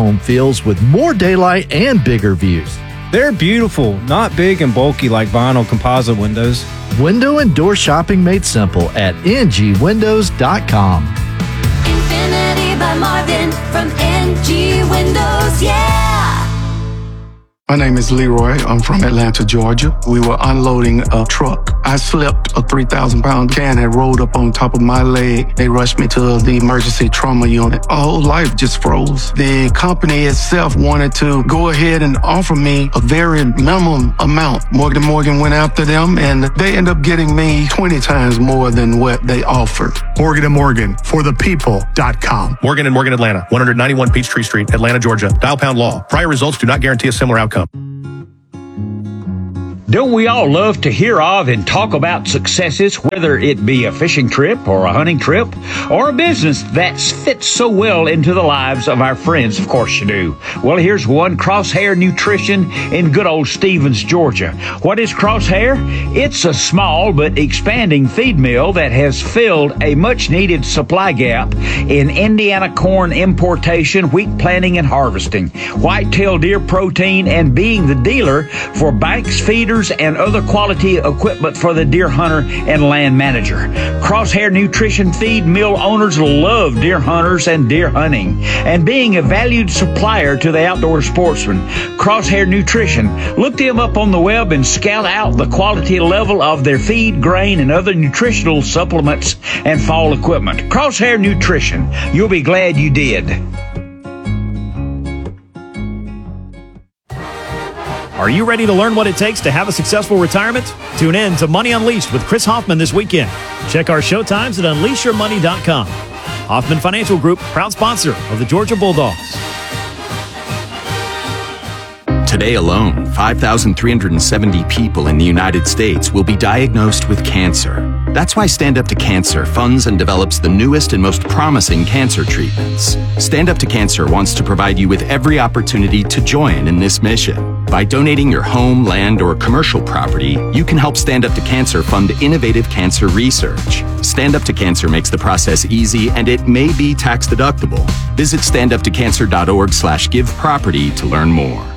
home feels with more daylight and bigger views. They're beautiful, not big and bulky like vinyl composite windows. Window and door shopping made simple at ngwindows.com. Infinity by Marvin from NG Windows, yeah! My name is Leroy. I'm from Atlanta, Georgia. We were unloading a truck. I slipped. A 3,000-pound can had rolled up on top of my leg. They rushed me to the emergency trauma unit. My whole life just froze. The company itself wanted to go ahead and offer me a very minimum amount. Morgan & Morgan went after them, and they ended up getting me 20 times more than what they offered. Morgan & Morgan, forthepeople.com. Morgan & Morgan Atlanta, 191 Peachtree Street, Atlanta, Georgia. Dial pound law. Prior results do not guarantee a similar outcome. Don't we all love to hear of and talk about successes, whether it be a fishing trip or a hunting trip or a business that fits so well into the lives of our friends? Of course you do. Well, here's one, Crosshair Nutrition in good old Stevens, Georgia. What is Crosshair? It's a small but expanding feed mill that has filled a much-needed supply gap in Indiana corn importation, wheat planting and harvesting, whitetail deer protein, and being the dealer for banks, feeders, and other quality equipment for the deer hunter and land manager. Crosshair Nutrition feed mill owners love deer hunters and deer hunting, and being a valued supplier to the outdoor sportsman. Crosshair Nutrition. Look them up on the web and scout out the quality level of their feed, grain, and other nutritional supplements and fall equipment. Crosshair Nutrition. You'll be glad you did. Are you ready to learn what it takes to have a successful retirement? Tune in to Money Unleashed with Chris Hoffman this weekend. Check our show times at unleashyourmoney.com. Hoffman Financial Group, proud sponsor of the Georgia Bulldogs. Today alone, 5,370 people in the United States will be diagnosed with cancer. That's why Stand Up to Cancer funds and develops the newest and most promising cancer treatments. Stand Up to Cancer wants to provide you with every opportunity to join in this mission. By donating your home, land, or commercial property, you can help Stand Up to Cancer fund innovative cancer research. Stand Up to Cancer makes the process easy, and it may be tax deductible. Visit standuptocancer.org/giveproperty to learn more.